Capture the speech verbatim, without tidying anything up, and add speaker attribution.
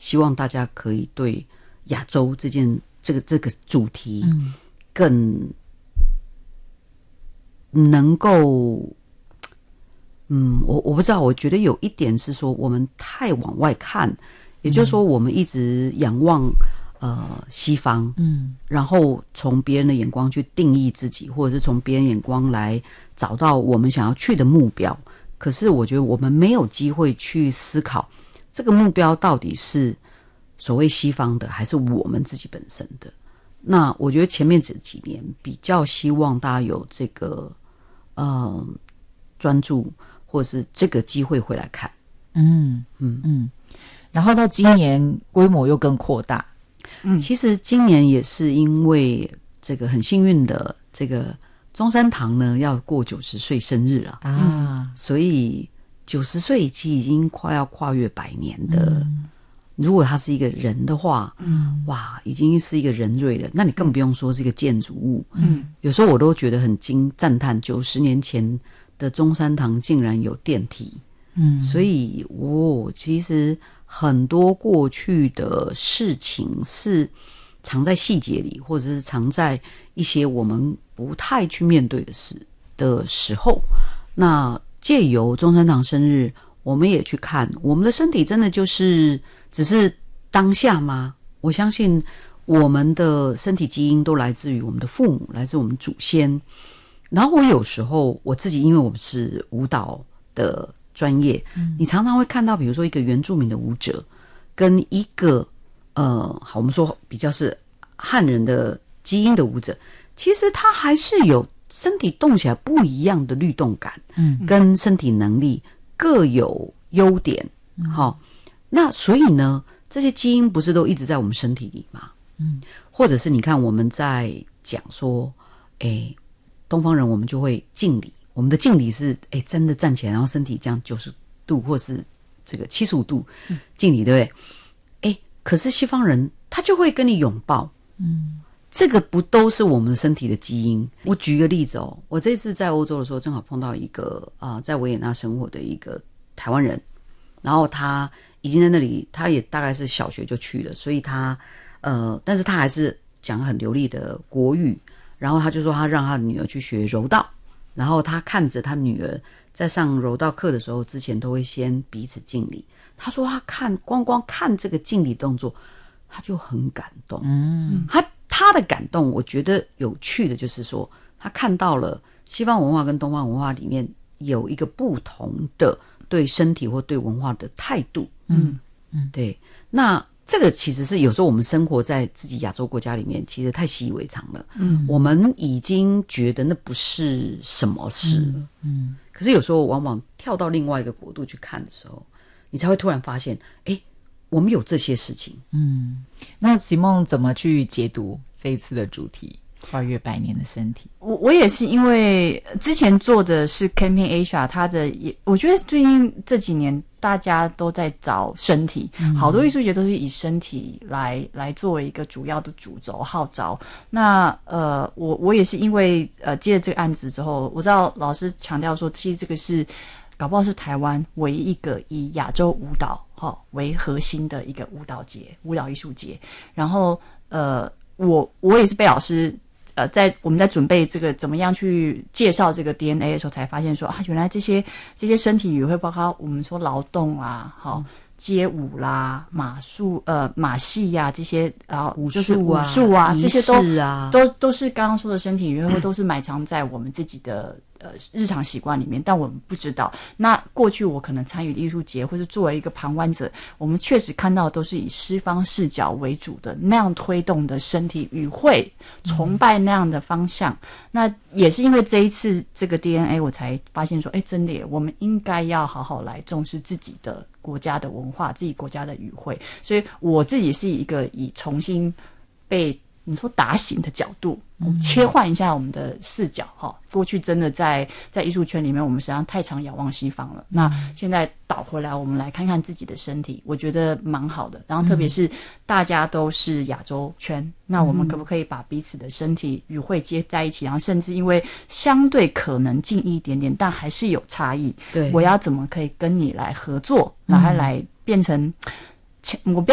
Speaker 1: 希望大家可以对亚洲这件这个这个主题更能够，嗯，我我不知道，我觉得有一点是说我们太往外看，也就是说我们一直仰望呃西方，嗯，然后从别人的眼光去定义自己，或者是从别人眼光来找到我们想要去的目标。可是我觉得我们没有机会去思考这个目标到底是所谓西方的还是我们自己本身的。那我觉得前面这几年比较希望大家有这个呃专注或者是这个机会回来看。
Speaker 2: 嗯嗯嗯。然后到今年规模又更扩大。
Speaker 1: 嗯，其实今年也是因为这个很幸运的，这个中山堂呢要过九十岁生日了啊、嗯，所以九十岁其实已经快要跨越百年的。嗯，如果他是一个人的话，嗯，哇，已经是一个人瑞了。那你更不用说是一个建筑物。嗯，有时候我都觉得很惊赞叹，九十年前的中山堂竟然有电梯。嗯，所以我、哦、其实很多过去的事情是藏在细节里，或者是藏在一些我们不太去面对的事的时候，那借由中山堂生日，我们也去看我们的身体真的就是只是当下吗？我相信我们的身体基因都来自于我们的父母，来自我们祖先。然后我有时候我自己因为我们是舞蹈的专业、嗯、你常常会看到比如说一个原住民的舞者跟一个呃，好我们说比较是汉人的基因的舞者，其实他还是有身体动起来不一样的律动感，嗯，跟身体能力各有优点。好、嗯，那所以呢这些基因不是都一直在我们身体里吗？嗯，或者是你看我们在讲说诶东方人我们就会敬礼，我们的敬礼是诶真的站起来然后身体这样九十度或是这个七十五度敬礼，对不对？诶可是西方人他就会跟你拥抱，嗯，这个不都是我们的身体的基因？我举一个例子哦，我这次在欧洲的时候正好碰到一个啊、呃，在维也纳生活的一个台湾人，然后他已经在那里，他也大概是小学就去了，所以他呃，但是他还是讲很流利的国语，然后他就说他让他的女儿去学柔道，然后他看着他女儿在上柔道课的时候，之前都会先彼此敬礼。他说他看光光看这个敬礼动作，他就很感动。嗯，他他的感动，我觉得有趣的就是说，他看到了西方文化跟东方文化里面有一个不同的对身体或对文化的态度。嗯嗯，对。那这个其实是有时候我们生活在自己亚洲国家里面，其实太习以为常了。嗯，我们已经觉得那不是什么事了。嗯，嗯可是有时候往往跳到另外一个国度去看的时候，你才会突然发现，哎，我们有这些事情。嗯，
Speaker 2: 那 Simone 怎么去解读这一次的主题？跨越百年的身体。
Speaker 3: 我我也是因为之前做的是 Camping Asia， 它的也我觉得最近这几年大家都在找身体，嗯、好多艺术节都是以身体来来作为一个主要的主轴号召。那呃，我我也是因为呃接了这个案子之后，我知道老师强调说，其实这个是搞不好是台湾唯一一个以亚洲舞蹈哈、哦、为核心的一个舞蹈节、舞蹈艺术节。然后呃，我我也是被老师。呃，在我们在准备这个怎么样去介绍这个 D N A 的时候，才发现说啊，原来这些这些身体语汇包括我们说劳动啊，好、嗯、街舞啦、马术呃马戏呀、啊、这些啊，
Speaker 1: 武
Speaker 3: 就是
Speaker 1: 术啊、
Speaker 3: 武术啊这些都
Speaker 1: 啊
Speaker 3: 都都是刚刚说的身体语汇，都是埋藏在我们自己的。呃，日常习惯里面，但我们不知道。那过去我可能参与艺术节，或是作为一个旁观者，我们确实看到都是以西方视角为主的那样推动的身体语汇、崇拜那样的方向。嗯、那也是因为这一次这个 D N A， 我才发现说，哎，真的耶，我们应该要好好来重视自己的国家的文化、自己国家的语汇。所以我自己是一个以重新被。你说打醒的角度，我们切换一下我们的视角哈、嗯。过去真的在在艺术圈里面，我们实际上太常仰望西方了。嗯、那现在倒回来，我们来看看自己的身体，我觉得蛮好的。然后特别是大家都是亚洲圈，嗯、那我们可不可以把彼此的身体语汇接在一起？然后甚至因为相对可能近一点点，但还是有差异。对，我要怎么可以跟你来合作，然后来变成我不要。